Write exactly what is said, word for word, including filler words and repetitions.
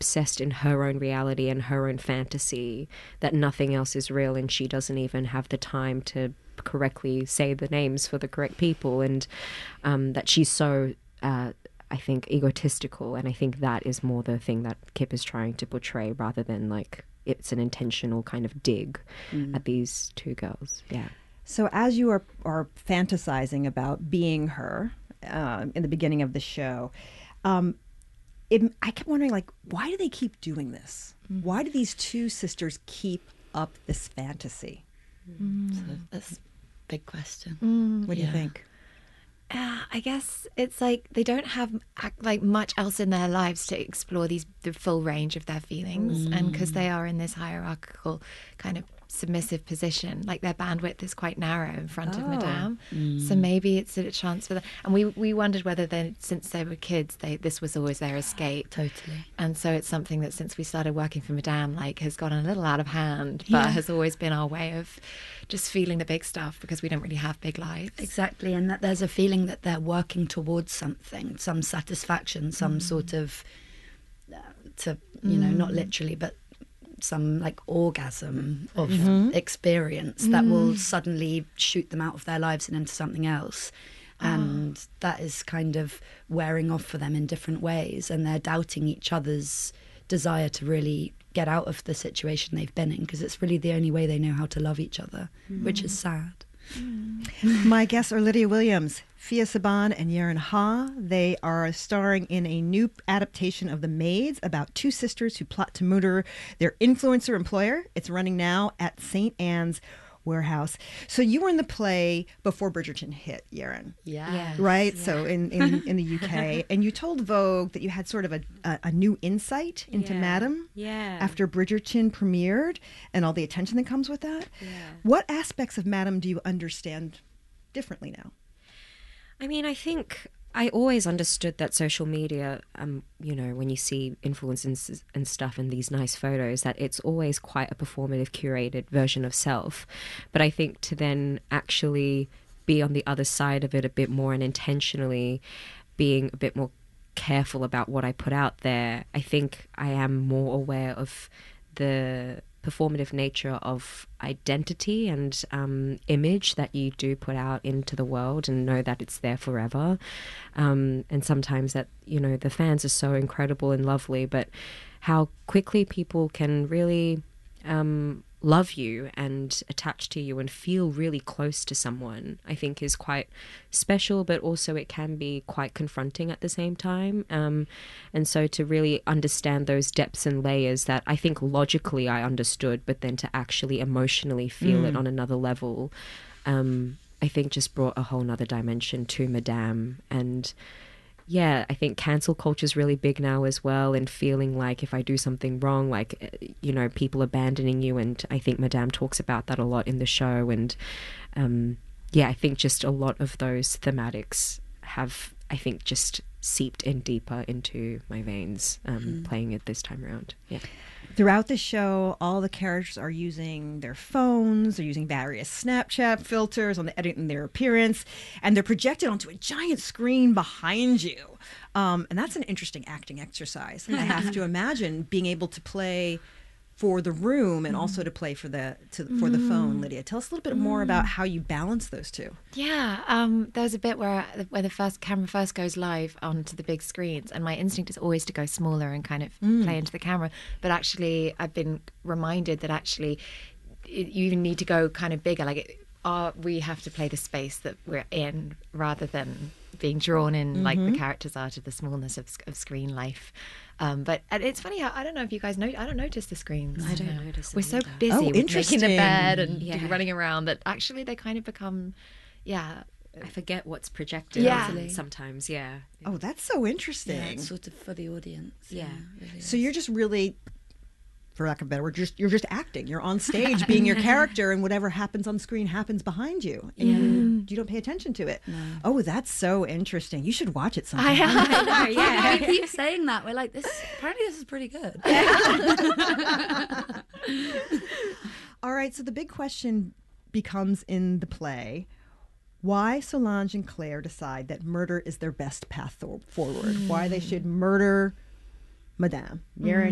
obsessed in her own reality and her own fantasy, that nothing else is real, and she doesn't even have the time to correctly say the names for the correct people, and um, that she's so, uh, I think, egotistical. And I think that is more the thing that Kip is trying to portray, rather than like it's an intentional kind of dig mm. at these two girls. Yeah. So as you are, are fantasizing about being her uh, in the beginning of the show, um, it, I kept wondering, like, why do they keep doing this? Mm. Why do these two sisters keep up this fantasy? Mm. So that's a big question. Mm. What do yeah. you think? Uh, I guess it's like they don't have like much else in their lives to explore these the full range of their feelings, mm. and because they are in this hierarchical kind of submissive position, like their bandwidth is quite narrow in front oh. of Madame. Mm. So maybe it's a chance for them. And we we wondered whether they, since they were kids, they this was always their escape. Totally. And so it's something that since we started working for Madame, like has gotten a little out of hand, but yeah. has always been our way of just feeling the big stuff, because we don't really have big lives. Exactly. And that there's a feeling that they're working towards something, some satisfaction, some mm. sort of, uh, to you mm. know, not literally, but some like orgasm of mm-hmm. experience that mm. will suddenly shoot them out of their lives and into something else. And oh. that is kind of wearing off for them in different ways, and they're doubting each other's desire to really get out of the situation they've been in, because it's really the only way they know how to love each other, mm. which is sad. Mm. My guests are Lydia Williams, Fia Saban, and Yeren Ha. They are starring in a new adaptation of The Maids about two sisters who plot to murder their influencer employer. It's running now at Saint Anne's Warehouse. So you were in the play before Bridgerton hit, Yeren. Yeah. Yes. Right? Yeah. So in, in, in the U K. And you told Vogue that you had sort of a, a, a new insight into yeah. Madame yeah. after Bridgerton premiered and all the attention that comes with that. Yeah. What aspects of Madame do you understand differently now? I mean, I think I always understood that social media, um, you know, when you see influencers and stuff and these nice photos, that it's always quite a performative, curated version of self. But I think to then actually be on the other side of it a bit more and intentionally being a bit more careful about what I put out there, I think I am more aware of the performative nature of identity and um, image that you do put out into the world, and know that it's there forever. Um, and sometimes that, you know, the fans are so incredible and lovely, but how quickly people can really um, love you and attach to you and feel really close to someone, I think is quite special, but also it can be quite confronting at the same time. Um, and so to really understand those depths and layers that I think logically I understood, but then to actually emotionally feel mm. it on another level, um, I think just brought a whole nother dimension to Madame. And yeah, I think cancel culture is really big now as well, and feeling like if I do something wrong, like, you know, people abandoning you. And I think Madame talks about that a lot in the show. And um, yeah, I think just a lot of those thematics have, I think, just seeped in deeper into my veins um, mm. playing it this time around. Yeah. Throughout the show, all the characters are using their phones, they're using various Snapchat filters on the editing their appearance, and they're projected onto a giant screen behind you. Um, and that's an interesting acting exercise. I have to imagine being able to play for the room and mm. also to play for the to, for mm. the phone. Lydia, tell us a little bit more mm. about how you balance those two. Yeah, um, there's a bit where where the first camera first goes live onto the big screens, and my instinct is always to go smaller and kind of mm. play into the camera. But actually, I've been reminded that actually it, you even need to go kind of bigger. Like, it, are, we have to play the space that we're in rather than being drawn in mm-hmm. like the characters are to the smallness of, of screen life. Um, but it's funny how I don't know if you guys know. I don't notice the screens. I don't uh, notice. We're so either. busy oh, with making the bed and yeah. running around that actually they kind of become, yeah. I forget what's projected. Yeah. Sometimes, yeah. Oh, that's so interesting. Yeah, it's sort of for the audience. Yeah. yeah really so is. you're just really, for lack of a better word, just you're just acting. You're on stage being your character, and whatever happens on screen happens behind you. And yeah. you, you don't pay attention to it. No. Oh, that's so interesting. You should watch it sometime. I, I know, yeah. We keep saying that. We're like, this. Apparently, this is pretty good. All right. So the big question becomes in the play: why Solange and Claire decide that murder is their best path forward? Mm. Why they should murder Madame. Yeren,